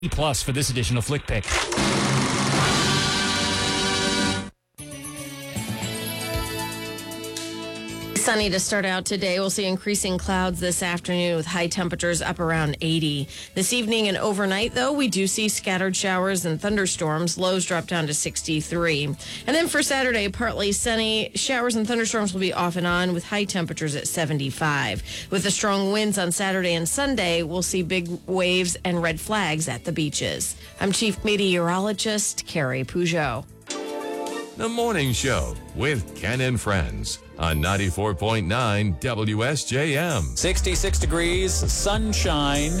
Plus for this edition of Flick Pick. Sunny to start out today. We'll see increasing clouds this afternoon with high temperatures up around 80. This evening and overnight, though, we do see scattered showers and thunderstorms. Lows drop down to 63. And then for Saturday, partly sunny. Showers and thunderstorms will be off and on with high temperatures at 75. With the strong winds on Saturday and Sunday, we'll see big waves and red flags at the beaches. I'm Chief Meteorologist Carrie Peugeot. The Morning Show with Ken and Friends on 94.9 WSJM. 66 degrees, sunshine,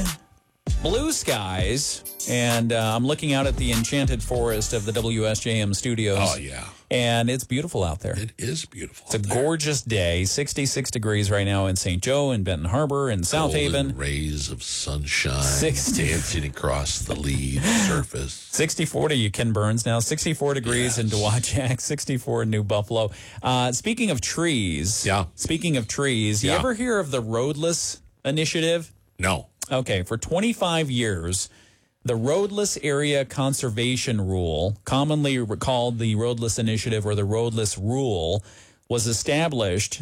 blue skies, and I'm looking out at the enchanted forest of the WSJM studios. Oh, yeah. And it's beautiful out there. It is beautiful. It's a gorgeous day. 66 degrees right now in St. Joe, in Benton Harbor, in South Haven. Rays of sunshine 60. dancing across the leaf surface. 64 to you, Ken Burns now. 64 degrees in Dowagiac, 64 in New Buffalo. Speaking of trees. Yeah. Speaking of trees, you ever hear of the Roadless Initiative? No. Okay, for 25 years, the Roadless Area Conservation Rule, commonly called the Roadless Initiative or the Roadless Rule, was established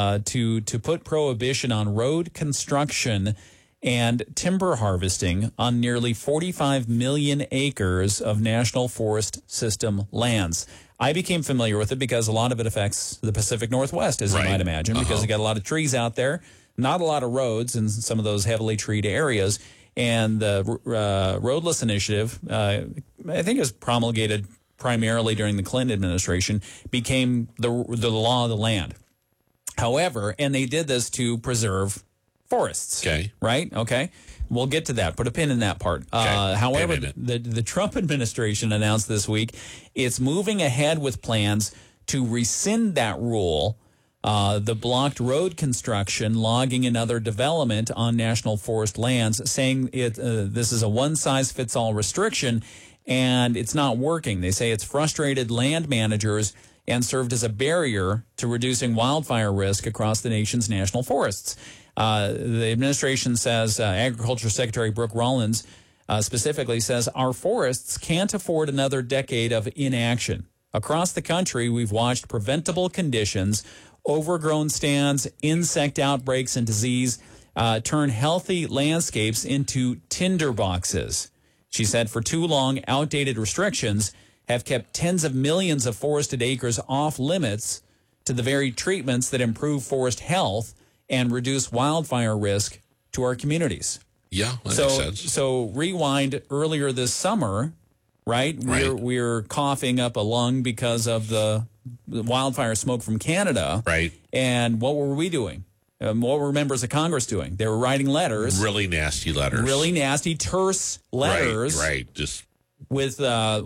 to put prohibition on road construction and timber harvesting on nearly 45 million acres of National Forest System lands. I became familiar with it because a lot of it affects the Pacific Northwest, as you might imagine, because you got a lot of trees out there, not a lot of roads in some of those heavily treed areas. And the Roadless Initiative, I think it was promulgated primarily during the Clinton administration, became the law of the land. However, and they did this to preserve forests. Okay. Right? Okay. We'll get to that. Put a pin in that part. Okay. However, the Trump administration announced this week it's moving ahead with plans to rescind that rule. The blocked road construction, logging, and other development on national forest lands, saying this is a one-size-fits-all restriction, and it's not working. They say it's frustrated land managers and served as a barrier to reducing wildfire risk across the nation's national forests. The administration says, Agriculture Secretary Brooke Rollins specifically says, our forests can't afford another decade of inaction. Across the country, we've watched preventable conditions, overgrown stands, insect outbreaks, and disease turn healthy landscapes into tinder boxes. She said for too long, outdated restrictions have kept tens of millions of forested acres off limits to the very treatments that improve forest health and reduce wildfire risk to our communities. Yeah, that makes sense. So rewind earlier this summer, right? We're coughing up a lung because of the wildfire smoke from Canada. Right. And what were we doing? What were members of Congress doing? They were writing letters. Really nasty letters. Really nasty, terse letters. Right. Just with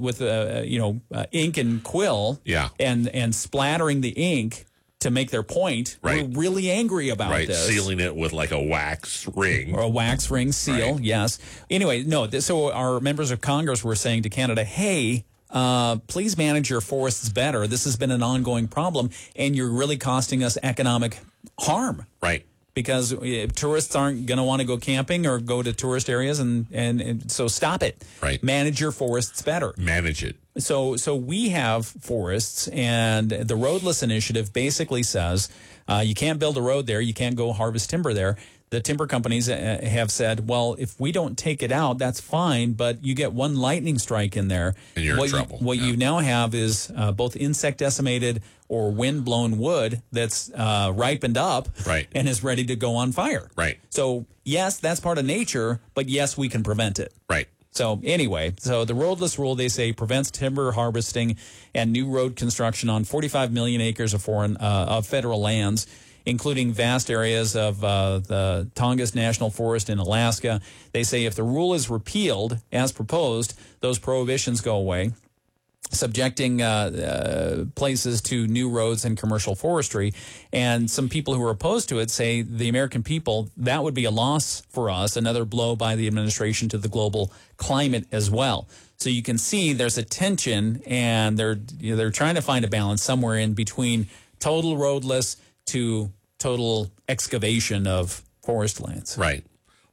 ink and quill. Yeah. And splattering the ink to make their point. Right. We're really angry about this. Sealing it with like a wax ring. Or a wax ring seal, yes. Anyway, no, so our members of Congress were saying to Canada, hey, please manage your forests better. This has been an ongoing problem, and you're really costing us economic harm. Right. Because tourists aren't going to want to go camping or go to tourist areas, and so stop it. Right. Manage your forests better. Manage it. So we have forests, and the Roadless Initiative basically says you can't build a road there, you can't go harvest timber there. The timber companies have said, well, if we don't take it out, that's fine, but you get one lightning strike in there. And you're in trouble. What you now have is both insect decimated or wind-blown wood that's ripened up and is ready to go on fire. Right. So, yes, that's part of nature, but yes, we can prevent it. Right. So anyway, the Roadless Rule, they say, prevents timber harvesting and new road construction on 45 million acres of federal lands, including vast areas of the Tongass National Forest in Alaska. They say if the rule is repealed, as proposed, those prohibitions go away, subjecting places to new roads and commercial forestry. And some people who are opposed to it say the American people, that would be a loss for us, another blow by the administration to the global climate as well. So you can see there's a tension, and they're trying to find a balance somewhere in between total roadless to total excavation of forest lands. Right.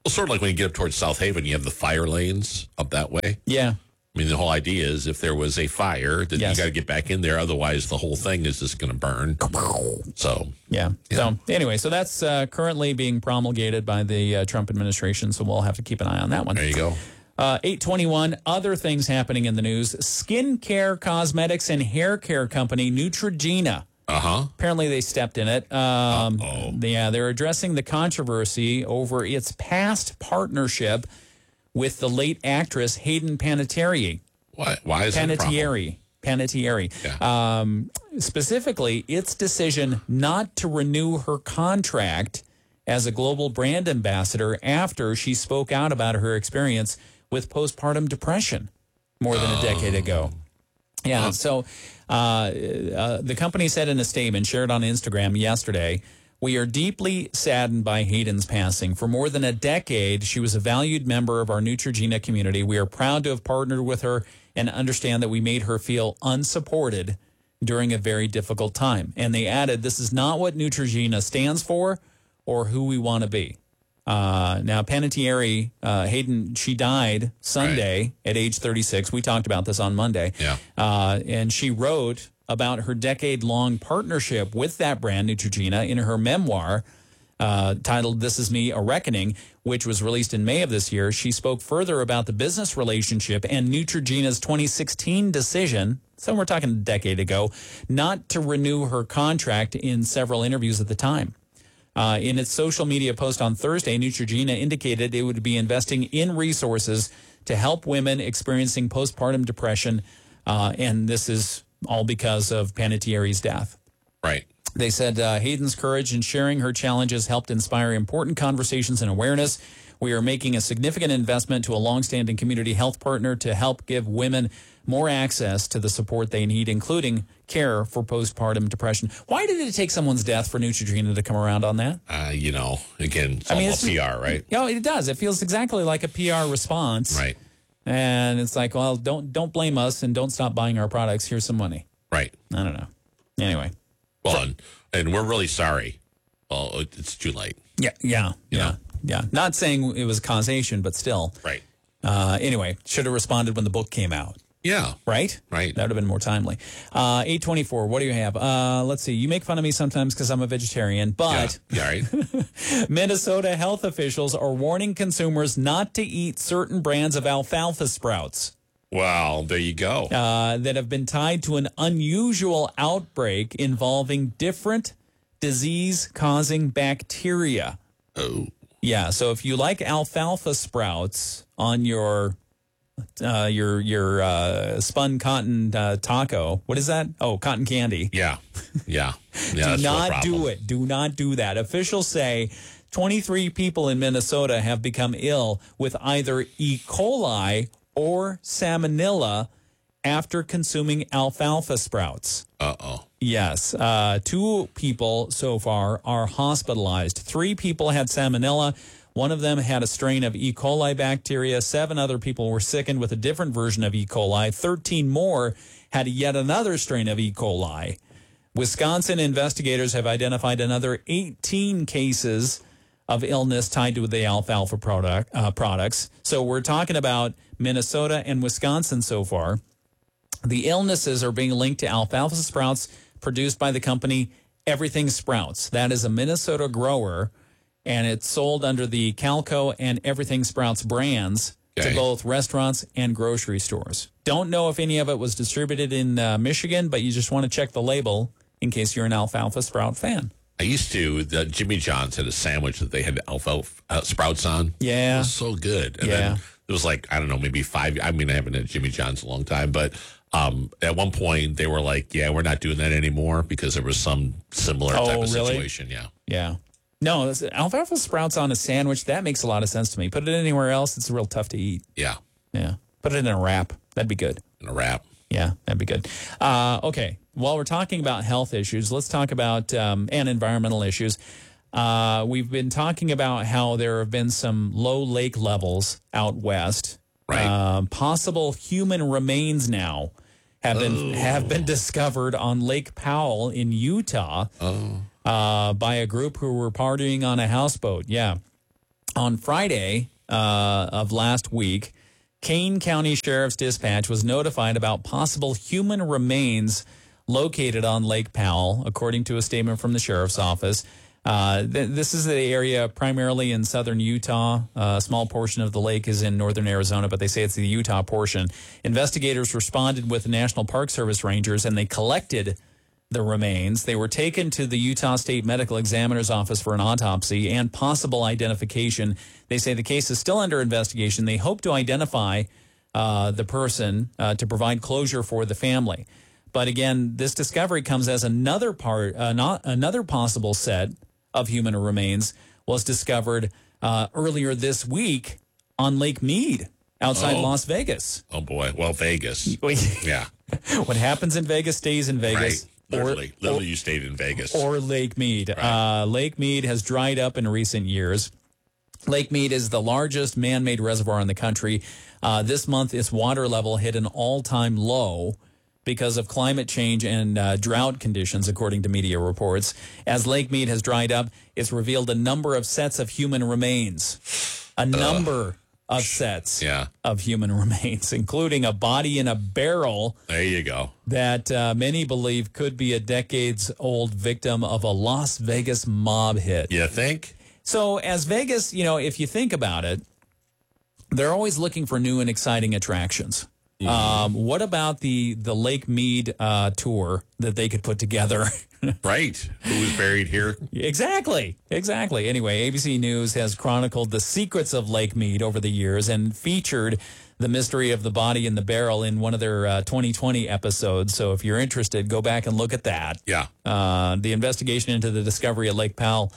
Well, sort of like when you get up towards South Haven, you have the fire lanes up that way. Yeah. I mean, the whole idea is if there was a fire, then Yes. you got to get back in there. Otherwise, the whole thing is just going to burn. So, Yeah. So anyway, so that's currently being promulgated by the Trump administration. So we'll have to keep an eye on that one. there you go. 821, other things happening in the news. Skincare, cosmetics, and hair care company Neutrogena. Apparently they stepped in it. They're addressing the controversy over its past partnership with the late actress Hayden Panettiere. Why is that a problem? Panettiere. Yeah. Specifically, its decision not to renew her contract as a global brand ambassador after she spoke out about her experience with postpartum depression more than a decade ago. Yeah, so the company said in a statement shared on Instagram yesterday, "We are deeply saddened by Hayden's passing. For more than a decade, she was a valued member of our Neutrogena community. We are proud to have partnered with her and understand that we made her feel unsupported during a very difficult time." And they added, "This is not what Neutrogena stands for or who we want to be." Now, Panettiere, Hayden, she died Sunday at age 36. We talked about this on Monday. Yeah. And she wrote about her decade-long partnership with that brand, Neutrogena, in her memoir titled This Is Me, A Reckoning, which was released in May of this year. She spoke further about the business relationship and Neutrogena's 2016 decision, so we're talking a decade ago, not to renew her contract in several interviews at the time. In its social media post on Thursday, Neutrogena indicated it would be investing in resources to help women experiencing postpartum depression, and this is all because of Panettiere's death. Right. They said Hayden's courage in sharing her challenges helped inspire important conversations and awareness. We are making a significant investment to a longstanding community health partner to help give women more access to the support they need, including care for postpartum depression. Why did it take someone's death for Neutrogena to come around on that? Again, it's all PR, right? Yeah, it does. It feels exactly like a PR response. Right. And it's like, well, don't blame us and don't stop buying our products. Here's some money. Right. I don't know. Anyway. Well, and we're really sorry. Well, it's too late. Yeah. know? Not saying it was causation, but still. Right. Anyway, should have responded when the book came out. Yeah. Right? Right. That would have been more timely. 824, what do you have? Let's see. You make fun of me sometimes because I'm a vegetarian, but Yeah, right. Minnesota health officials are warning consumers not to eat certain brands of alfalfa sprouts Well, there you go. that have been tied to an unusual outbreak involving different disease-causing bacteria. Oh. Yeah, so if you like alfalfa sprouts on your spun cotton taco, what is that? Oh, cotton candy. Yeah. Yeah. Do That's not do it. Do not do that. Officials say 23 people in Minnesota have become ill with either E. coli or salmonella after consuming alfalfa sprouts. Uh-oh. Yes. 2 people so far are hospitalized. 3 people had salmonella. One of them had a strain of E. coli bacteria. 7 other people were sickened with a different version of E. coli. 13 more had yet another strain of E. coli. Wisconsin investigators have identified another 18 cases of illness tied to the alfalfa products. So we're talking about Minnesota and Wisconsin so far. The illnesses are being linked to alfalfa sprouts produced by the company Everything Sprouts. That is a Minnesota grower, and it's sold under the Calco and Everything Sprouts brands to both restaurants and grocery stores. Don't know if any of it was distributed in Michigan, but you just want to check the label in case you're an alfalfa sprout fan. I used to, Jimmy John's had a sandwich that they had alfalfa sprouts on. Yeah. It was so good. And then it was like, I don't know, maybe 5. I mean, I haven't had Jimmy John's in a long time, but at one point they were like, yeah, we're not doing that anymore because there was some similar type of situation. Yeah. Yeah. No, alfalfa sprouts on a sandwich, that makes a lot of sense to me. Put it anywhere else, it's real tough to eat. Yeah. Yeah. Put it in a wrap. That'd be good. In a wrap. Yeah, that'd be good. Okay. While we're talking about health issues, let's talk about and environmental issues. We've been talking about how there have been some low lake levels out west. Right. Possible human remains now have been discovered on Lake Powell in Utah by a group who were partying on a houseboat. Yeah. On Friday of last week, Kane County Sheriff's Dispatch was notified about possible human remains located on Lake Powell, according to a statement from the sheriff's office. This is the area primarily in southern Utah. A small portion of the lake is in northern Arizona, but they say it's the Utah portion. Investigators responded with National Park Service rangers, and they collected the remains. They were taken to the Utah State Medical Examiner's Office for an autopsy and possible identification. They say the case is still under investigation. They hope to identify the person to provide closure for the family. But again, this discovery comes as another possible set of human remains was discovered earlier this week on Lake Mead outside Las Vegas. Oh, boy. Well, Vegas. Yeah. What happens in Vegas stays in Vegas. Right. Literally, you stayed in Vegas. Or Lake Mead. Right. Lake Mead has dried up in recent years. Lake Mead is the largest man-made reservoir in the country. This month, its water level hit an all-time low because of climate change and drought conditions, according to media reports. As Lake Mead has dried up, it's revealed a number of sets of human remains. A number of sets of human remains, including a body in a barrel. There you go. That many believe could be a decades-old victim of a Las Vegas mob hit. You think? So as Vegas, if you think about it, they're always looking for new and exciting attractions. What about the Lake Mead tour that they could put together? Right. Who was buried here? Exactly. Anyway, ABC News has chronicled the secrets of Lake Mead over the years and featured the mystery of the body in the barrel in one of their 2020 episodes. So if you're interested, go back and look at that. Yeah. The investigation into the discovery at Lake Powell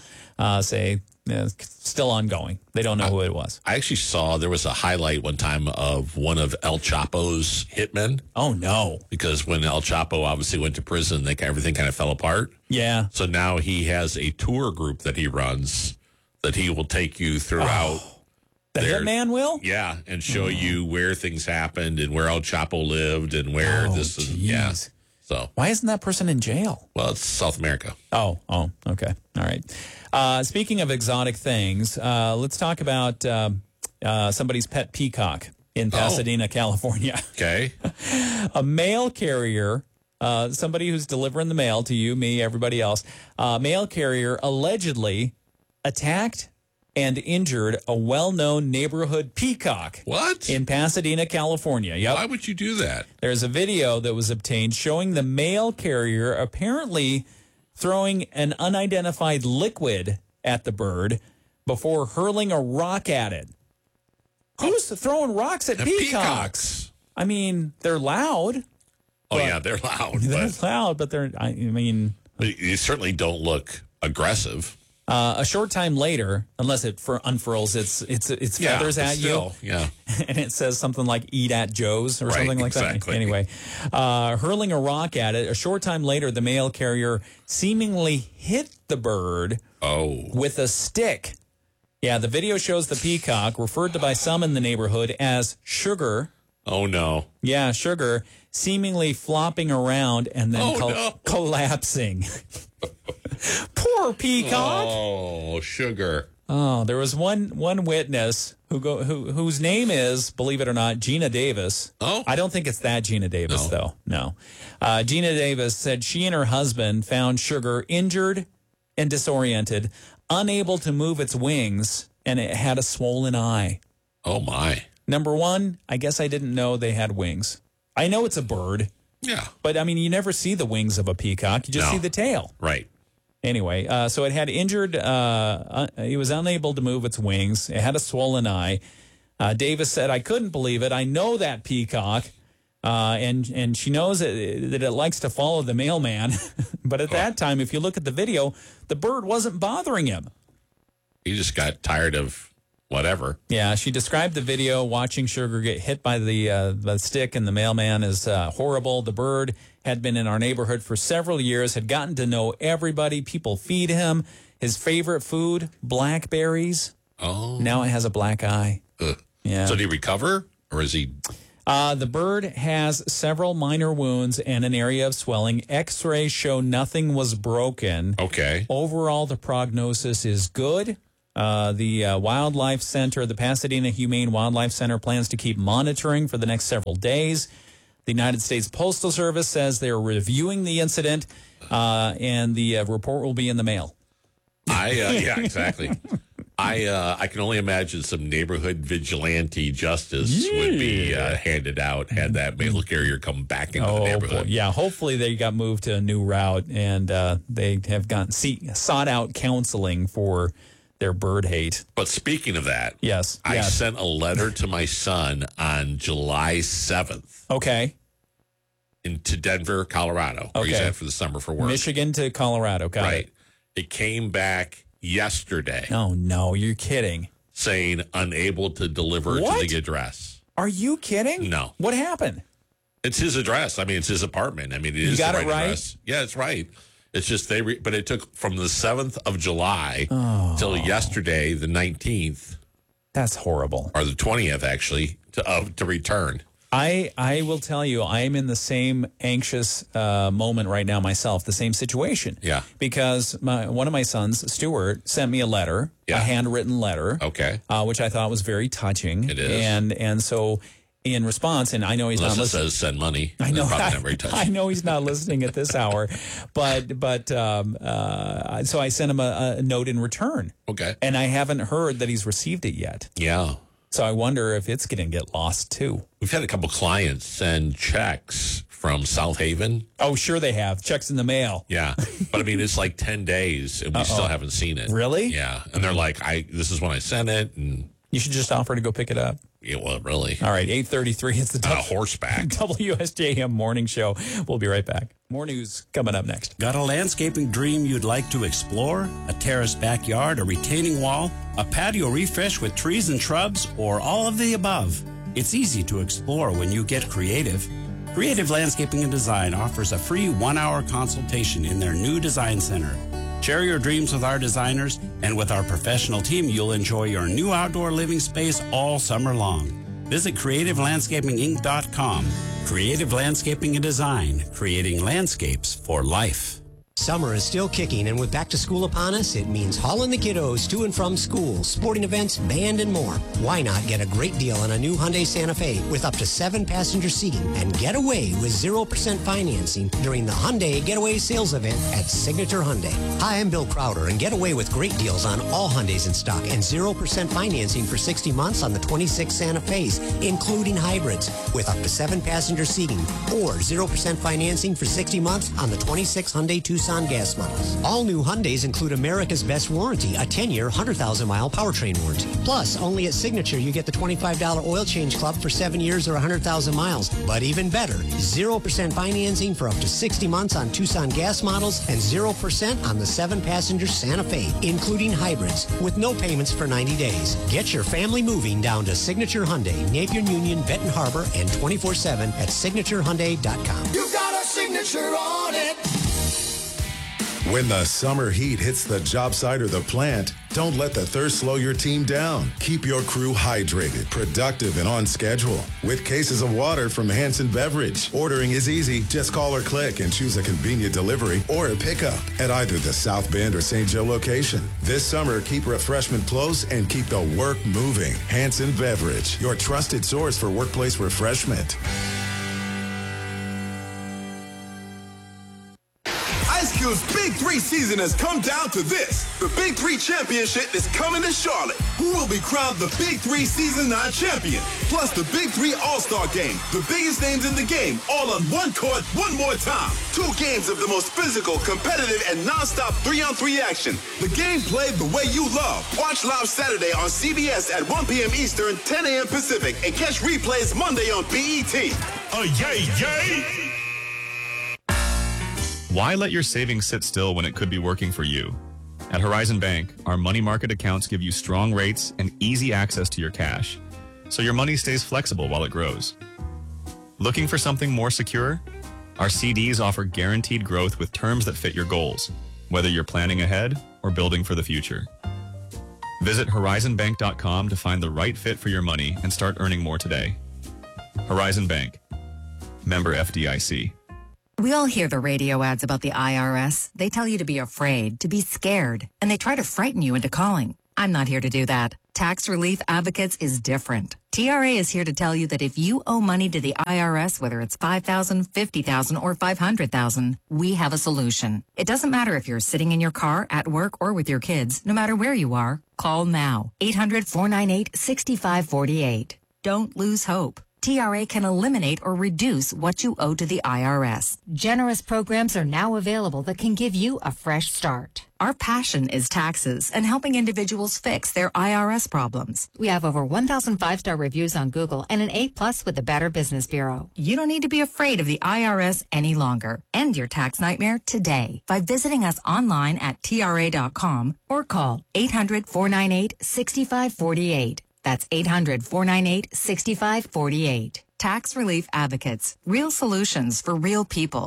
still ongoing. They don't know who it was. I actually saw there was a highlight one time of one of El Chapo's hitmen. Oh, no. Because when El Chapo obviously went to prison, everything kind of fell apart. Yeah. So now he has a tour group that he runs that he will take you throughout. The hitman will? Yeah, and show you where things happened and where El Chapo lived and where this is. Yeah. So why isn't that person in jail? Well, it's South America. Oh, okay. All right. Speaking of exotic things, let's talk about somebody's pet peacock in Pasadena, California. Okay. A mail carrier, somebody who's delivering the mail to you, me, everybody else, mail carrier allegedly attacked and injured a well-known neighborhood peacock. What? In Pasadena, California. Yep. Why would you do that? There's a video that was obtained showing the mail carrier apparently throwing an unidentified liquid at the bird before hurling a rock at it. Who's throwing rocks at peacocks? I mean, they're loud. Oh, yeah, they're loud. They're loud, but But you certainly don't look aggressive. A short time later, unless it unfurls its feathers at you, and it says something like "Eat at Joe's" or something like that. Anyway, hurling a rock at it. A short time later, the mail carrier seemingly hit the bird with a stick. Yeah, the video shows the peacock, referred to by some in the neighborhood as Sugar. Oh, no. Yeah, Sugar, seemingly flopping around and then collapsing. Poor peacock. Oh, Sugar. Oh, there was one witness whose name is, believe it or not, Gina Davis. Oh. I don't think it's that Gina Davis, though. No. Gina Davis said she and her husband found Sugar injured and disoriented, unable to move its wings, and it had a swollen eye. Oh, my. Number one, I guess I didn't know they had wings. I know it's a bird. Yeah. But, I mean, you never see the wings of a peacock. You just see the tail. Right. Anyway, so it had injured, it was unable to move its wings. It had a swollen eye. Davis said, I couldn't believe it. I know that peacock. And she knows that it likes to follow the mailman. But at that time, if you look at the video, the bird wasn't bothering him. He just got tired of whatever. Yeah, she described the video, watching Sugar get hit by the stick and the mailman, as horrible. The bird had been in our neighborhood for several years, had gotten to know everybody. People feed him. His favorite food, blackberries. Oh. Now it has a black eye. Yeah. So did he recover, or is he... The bird has several minor wounds and an area of swelling. X-rays show nothing was broken. Okay. Overall, the prognosis is good. The Wildlife Center, the Pasadena Humane Wildlife Center, plans to keep monitoring for the next several days. The United States Postal Service says they're reviewing the incident, and the report will be in the mail. Yeah, exactly. I can only imagine some neighborhood vigilante justice would be handed out had that mail carrier come back into the neighborhood. Boy. Yeah, hopefully they got moved to a new route, and they have sought out counseling for their bird hate. But speaking of that, yes, I sent a letter to my son on July 7th. Okay. To Denver, Colorado, where he's at for the summer for work. Michigan to Colorado, right. It came back yesterday. Oh, no, you're kidding. Saying unable to deliver to the address. Are you kidding? No. What happened? It's his address. I mean, it's his apartment. I mean, it is the right address. Yeah, it's right. It's just but it took from the 7th of July till yesterday, the 19th. That's horrible. Or the 20th, actually, to return. I will tell you, I am in the same anxious moment right now myself, the same situation. Yeah. Because one of my sons, Stuart, sent me a letter, a handwritten letter. Okay. Which I thought was very touching. It is. And so in response, and I know he's not listening. Says send money. I know. Probably not very touching. I know he's not listening at this hour, but so I sent him a note in return. Okay. And I haven't heard that he's received it yet. Yeah. So I wonder if it's going to get lost, too. We've had a couple clients send checks from South Haven. Oh, sure they have. Checks in the mail. Yeah. But, I mean, it's like 10 days, and we still haven't seen it. Really? Yeah. And they're like, this is when I sent it. And you should just offer to go pick it up. Yeah, well, really. All right, 8:33. It's the horseback. WSJM Morning Show. We'll be right back. More news coming up next. Got a landscaping dream you'd like to explore? A terraced backyard, a retaining wall, a patio refresh with trees and shrubs, or all of the above? It's easy to explore when you get creative. Creative Landscaping and Design offers a free 1-hour consultation in their new design center. Share your dreams with our designers, and with our professional team, you'll enjoy your new outdoor living space all summer long. Visit CreativeLandscapingInc.com. Creative Landscaping and Design, creating landscapes for life. Summer is still kicking, and with back to school upon us, it means hauling the kiddos to and from school, sporting events, band, and more. Why not get a great deal on a new Hyundai Santa Fe with up to 7 passenger seating and get away with 0% financing during the Hyundai Getaway Sales Event at Signature Hyundai. Hi, I'm Bill Crowder, and get away with great deals on all Hyundais in stock and 0% financing for 60 months on the 26 Santa Fe's, including hybrids, with up to 7 passenger seating, or 0% financing for 60 months on the 26 Hyundai Tucson gas models. All new Hyundais include America's best warranty, a 10-year, 100,000-mile powertrain warranty. Plus, only at Signature, you get the $25 oil change club for 7 years or 100,000 miles. But even better, 0% financing for up to 60 months on Tucson gas models and 0% on the 7-passenger Santa Fe, including hybrids, with no payments for 90 days. Get your family moving down to Signature Hyundai, Napier Union, Benton Harbor, and 24/7 at signaturehyundai.com. You got a signature on it. When the summer heat hits the job site or the plant, don't let the thirst slow your team down. Keep your crew hydrated, productive, and on schedule with cases of water from Hanson Beverage. Ordering is easy. Just call or click and choose a convenient delivery or a pickup at either the South Bend or St. Joe location. This summer, keep refreshment close and keep the work moving. Hanson Beverage, your trusted source for workplace refreshment. Ice Cube's Big 3 season has come down to this. The Big 3 Championship is coming to Charlotte. Who will be crowned the Big 3 Season 9 champion? Plus the Big 3 All-Star Game. The biggest names in the game, all on one court, one more time. 2 games of the most physical, competitive, and non-stop 3-on-3 action. The game played the way you love. Watch live Saturday on CBS at 1 p.m. Eastern, 10 a.m. Pacific, and catch replays Monday on BET. Yay, yay! Why let your savings sit still when it could be working for you? At Horizon Bank, our money market accounts give you strong rates and easy access to your cash, so your money stays flexible while it grows. Looking for something more secure? Our CDs offer guaranteed growth with terms that fit your goals, whether you're planning ahead or building for the future. Visit horizonbank.com to find the right fit for your money and start earning more today. Horizon Bank. Member FDIC. We all hear the radio ads about the IRS. They tell you to be afraid, to be scared, and they try to frighten you into calling. I'm not here to do that. Tax Relief Advocates is different. TRA is here to tell you that if you owe money to the IRS, whether it's $5,000, $50,000, or $500,000, we have a solution. It doesn't matter if you're sitting in your car, at work, or with your kids. No matter where you are, call now. 800-498-6548. Don't lose hope. TRA can eliminate or reduce what you owe to the IRS. Generous programs are now available that can give you a fresh start. Our passion is taxes and helping individuals fix their IRS problems. We have over 1,000 5-star reviews on Google and an A+ with the Better Business Bureau. You don't need to be afraid of the IRS any longer. End your tax nightmare today by visiting us online at TRA.com or call 800-498-6548. That's 800-498-6548. Tax Relief Advocates. Real solutions for real people.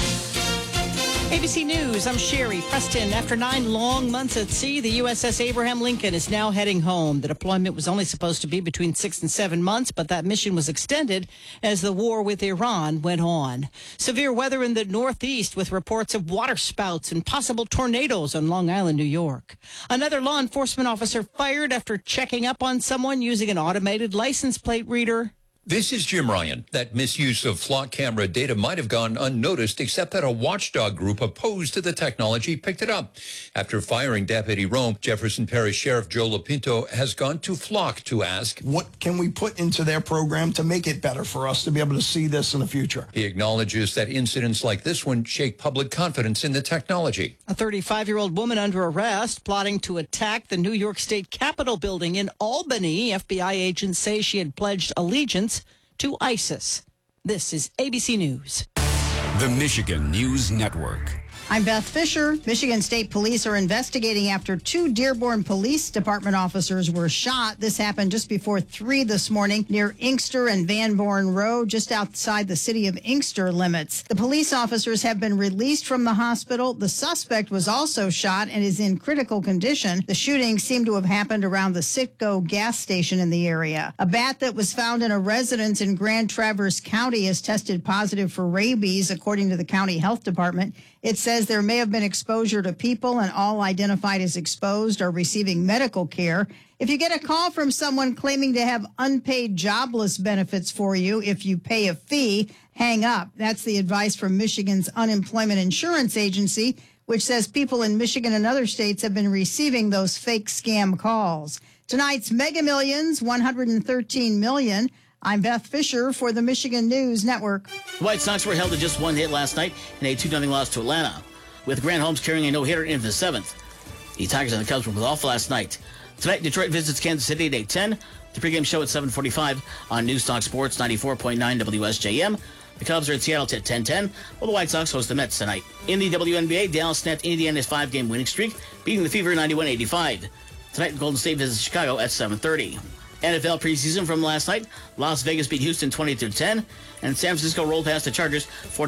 ABC News, I'm Sherry Preston. After 9 long months at sea, the USS Abraham Lincoln is now heading home. The deployment was only supposed to be between 6 and 7 months, but that mission was extended as the war with Iran went on. Severe weather in the Northeast with reports of waterspouts and possible tornadoes on Long Island, New York. Another law enforcement officer fired after checking up on someone using an automated license plate reader. This is Jim Ryan. That misuse of flock camera data might have gone unnoticed, except that a watchdog group opposed to the technology picked it up. After firing Deputy Rome, Jefferson Parish Sheriff Joe Lapinto has gone to Flock to ask, what can we put into their program to make it better for us to be able to see this in the future? He acknowledges that incidents like this one shake public confidence in the technology. A 35-year-old woman under arrest, plotting to attack the New York State Capitol building in Albany. FBI agents say she had pledged allegiance to ISIS. This is ABC News. The Michigan News Network. I'm Beth Fisher. Michigan State Police are investigating after 2 Dearborn Police Department officers were shot. This happened just before 3 this morning near Inkster and Van Born Road, just outside the city of Inkster limits. The police officers have been released from the hospital. The suspect was also shot and is in critical condition. The shooting seemed to have happened around the Citgo gas station in the area. A bat that was found in a residence in Grand Traverse County has tested positive for rabies, according to the county health department. It says there may have been exposure to people, and all identified as exposed are receiving medical care. If you get a call from someone claiming to have unpaid jobless benefits for you if you pay a fee, hang up. That's the advice from Michigan's Unemployment Insurance Agency, which says people in Michigan and other states have been receiving those fake scam calls. Tonight's Mega Millions, $113 million. I'm Beth Fisher for the Michigan News Network. The White Sox were held to just 1 hit last night in a 2-0 loss to Atlanta, with Grant Holmes carrying a no-hitter into the 7th. The Tigers and the Cubs were both off last night. Tonight, Detroit visits Kansas City at 8:10. The pregame show at 7:45 on News Talk Sports 94.9 WSJM. The Cubs are at Seattle at 10:10, while the White Sox host the Mets tonight. In the WNBA, Dallas snapped Indiana's 5-game winning streak, beating the Fever 91-85. Tonight, Golden State visits Chicago at 7:30. NFL preseason from last night. Las Vegas beat Houston 20-10, and San Francisco rolled past the Chargers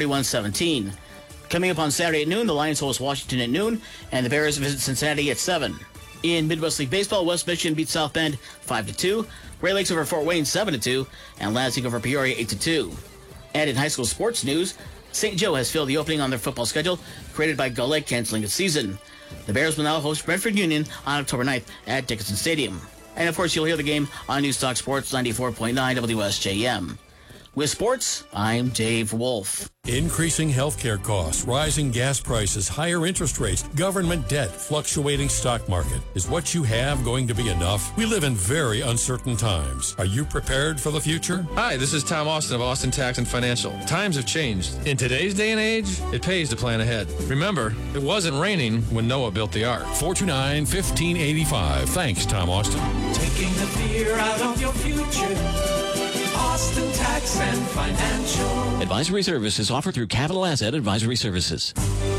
41-17. Coming up on Saturday at noon, the Lions host Washington at noon, and the Bears visit Cincinnati at 7. In Midwest League Baseball, West Michigan beat South Bend 5-2, Great Lakes over Fort Wayne 7-2, and Lansing over Peoria 8-2. And in high school sports news, St. Joe has filled the opening on their football schedule created by Gull Lake canceling its season. The Bears will now host Brentford Union on October 9th at Dickinson Stadium. And, of course, you'll hear the game on News Talk Sports 94.9 WSJM. With sports, I'm Dave Wolf. Increasing healthcare costs, rising gas prices, higher interest rates, government debt, fluctuating stock market. Is what you have going to be enough? We live in very uncertain times. Are you prepared for the future? Hi, this is Tom Austin of Austin Tax and Financial. Times have changed. In today's day and age, it pays to plan ahead. Remember, it wasn't raining when Noah built the ark. 429-1585. Thanks, Tom Austin. Taking the fear out of your future. Austin Tax and Financial. Advisory services offered through Capital Asset Advisory Services.